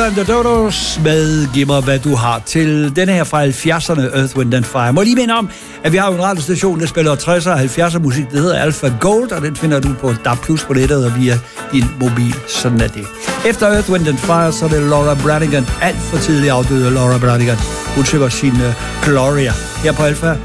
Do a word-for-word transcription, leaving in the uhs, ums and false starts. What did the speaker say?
and the Dodos med Giv mig, hvad du har til denne her fra halvfjerdserne, Earth, Wind and Fire. Må jeg lige minde om, at vi har en radiostation, der spiller tresserne og halvfjerdser musik, det hedder Alpha Gold, og den finder du på D A B plus på nettet og via din mobil. Sådan er det. Efter Earth, Wind and Fire, så er det Laura Branigan, alt for tidligt afdøde Laura Branigan. Hun synger sin uh, Gloria her på Alpha